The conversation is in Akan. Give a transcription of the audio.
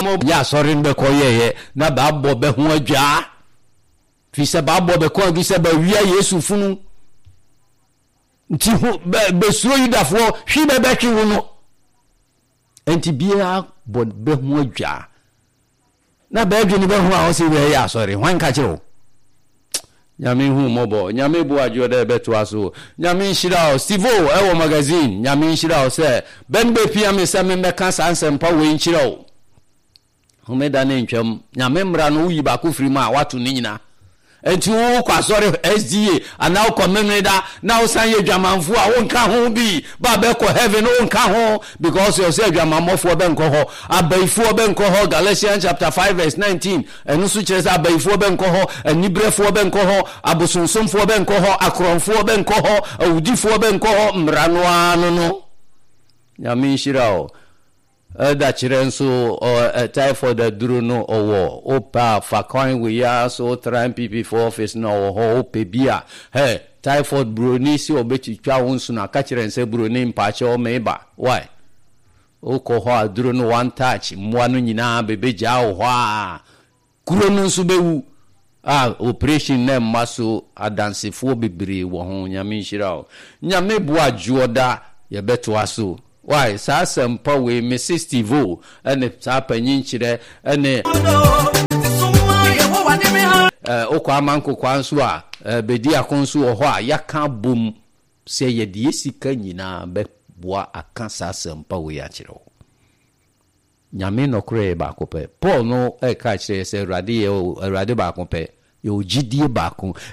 mo ya sorry be ko ye na ba bo be ho adwa fi se ba bo be ko adu se ba wia Yesu funu nti ho be suro Yudafo hwi be be twi wo no enti bia bo be ho adwa na ba adwini be ho a o se we ya sorry hwan ka kire o nyame hu mobo nyame bu adwo de beto aso nyame nhira o Stivo ewo magazine nyame nhira o se ben be pia me se me meka sansempa we nhira o homeda ne ntwam nyame mra no yi ba ko firi ma wato ni nyina enti wo kwa sorry SDA ana ko memreda na wo san ye dwamanfo a wo nka ho bi ba be ko heaven wo nka ho because you say dwamanmofo be nko ho abaifo be nko ho Galatians chapter 5 verse 19 enu su kire say abaifo be nko ho anibrefo be nko ho abosonsomfo be nko ho akronfo be nko ho awudifo be nko ho mrano anu no nyame nhira o da chire nso typhoid duro no owo opa fakwan we ya so tran pp for office no ho opebia hey typhoid broni si obetitwa wonsu na ka chire nse broni mpache o meba why o ko ho duro no one touch mwa no nyina bebeja o ho a kuro no nso bewu operation na maso adansefo bebre wo ho nyame nhira o nyame bo ajuoda ye beto aso why sa sempa we me Stivo ene sa panyin kire ene okwa amanko kwanso a bedi akonso ho a yaka bom se ye de sika nyina be boa aka sa sempa we ya kire nyame no kure ba ko pe Paul no ka kire se Awurade ba ko pe yo gidie ba ko